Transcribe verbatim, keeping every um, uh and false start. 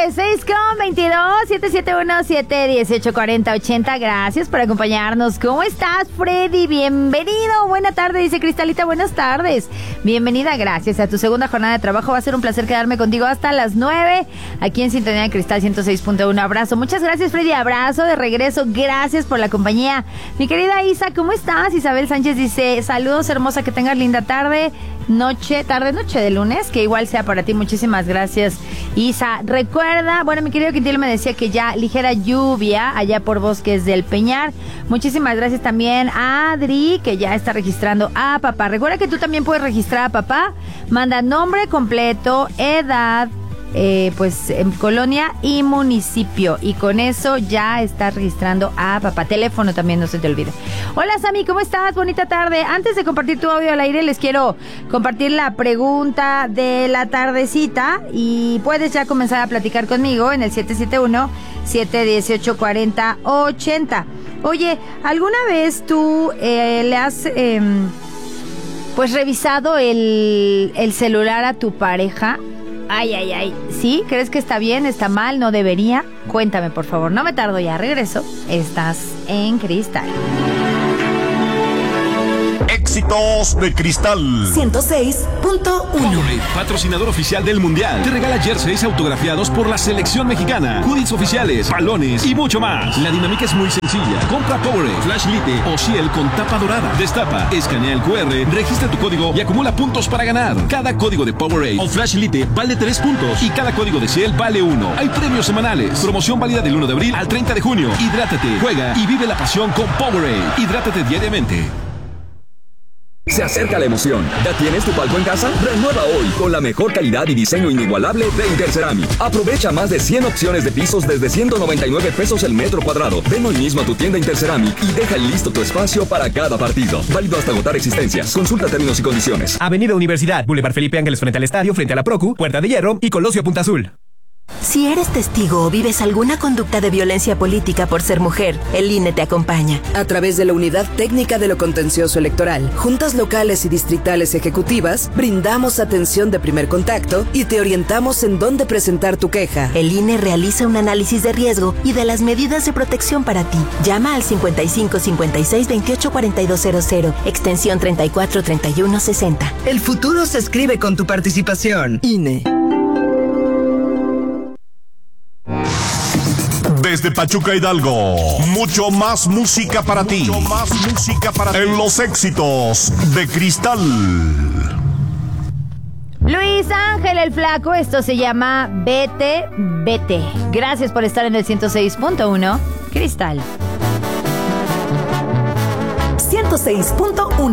las seis con veintidós, siete siete uno, siete uno ocho, cuatro cero ocho cero. Gracias por acompañarnos. ¿Cómo estás, Freddy? Bienvenido. Buena tarde, dice Cristalita. Buenas tardes. Bienvenida, gracias a tu segunda jornada de trabajo. Va a ser un placer quedarme contigo hasta las nueve, aquí en Sintonía de Cristal ciento seis punto uno. Abrazo. Muchas gracias, Freddy. Abrazo de regreso. Gracias por la compañía. Mi querida Isa, ¿cómo estás? Isabel Sánchez dice, saludos, hermosa, que tengas linda tarde, noche, tarde, noche de lunes, que igual sea para ti. Muchísimas gracias, Isa. Recuerda, bueno, mi querido Quintil me decía que ya ligera lluvia allá por Bosques del Peñar. Muchísimas gracias también a Adri, que ya está registrando a papá. Recuerda que tú también puedes registrar a papá. Manda nombre completo, edad, Eh, pues en colonia y municipio, y con eso ya estás registrando a papá. Teléfono también, no se te olvide. Hola, Sammy, ¿cómo estás? Bonita tarde. Antes de compartir tu audio al aire, les quiero compartir la pregunta de la tardecita, y puedes ya comenzar a platicar conmigo en el siete siete uno, siete uno ocho, cuatro cero ocho cero. Oye, ¿alguna vez tú eh, le has eh, pues revisado el, el celular a tu pareja? Ay, ay, ay. ¿Sí? ¿Crees que está bien? ¿Está mal? ¿No debería? Cuéntame, por favor. No me tardo ya. Regreso. Estás en Cristal. Éxitos de Cristal ciento seis punto uno. Powerade, patrocinador oficial del Mundial, te regala jerseys autografiados por la selección mexicana, hoodies oficiales, balones y mucho más. La dinámica es muy sencilla. Compra Powerade, Flash Lite o Ciel con tapa dorada. Destapa, escanea el cu erre, registra tu código y acumula puntos para ganar. Cada código de Powerade o Flash Lite vale tres puntos y cada código de Ciel vale uno. Hay premios semanales. Promoción válida del uno de abril al treinta de junio. Hidrátate, juega y vive la pasión con Powerade. Hidrátate diariamente. Se acerca la emoción. ¿Ya tienes tu palco en casa? Renueva hoy con la mejor calidad y diseño inigualable de Interceramic. Aprovecha más de cien opciones de pisos desde ciento noventa y nueve pesos el metro cuadrado. Ven hoy mismo a tu tienda Interceramic y deja listo tu espacio para cada partido. Válido hasta agotar existencias. Consulta términos y condiciones. Avenida Universidad, Boulevard Felipe Ángeles frente al estadio, frente a la Procu, Puerta de Hierro y Colosio Punta Azul. Si eres testigo o vives alguna conducta de violencia política por ser mujer, el I N E te acompaña. A través de la Unidad Técnica de lo Contencioso Electoral, juntas locales y distritales ejecutivas, brindamos atención de primer contacto y te orientamos en dónde presentar tu queja. El I N E realiza un análisis de riesgo y de las medidas de protección para ti. Llama al cincuenta y cinco, cincuenta y seis, veintiocho, cuarenta y dos cero cero, extensión treinta y cuatro, treinta y uno, sesenta. El futuro se escribe con tu participación. I N E. Desde Pachuca, Hidalgo, mucho más música para ti. Mucho más música para ti. En los éxitos de Cristal. Luis Ángel el Flaco, esto se llama Vete, Vete. Gracias por estar en el ciento seis punto uno, Cristal. ciento seis punto uno.